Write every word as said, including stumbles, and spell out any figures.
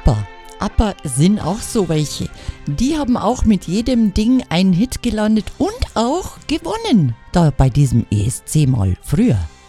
ABBA. ABBA sind auch so welche. Die haben auch mit jedem Ding einen Hit gelandet und auch gewonnen. Da bei diesem E S C mal früher.